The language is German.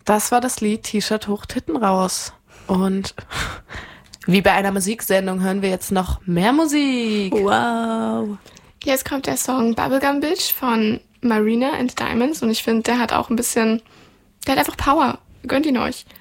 Das war das Lied T-Shirt hoch, Titten raus. Und wie bei einer Musiksendung hören wir jetzt noch mehr Musik. Wow. Jetzt kommt der Song Bubblegum Bitch von Marina and Diamonds und ich finde, der hat auch ein bisschen, der hat einfach Power. Gönnt ihn euch.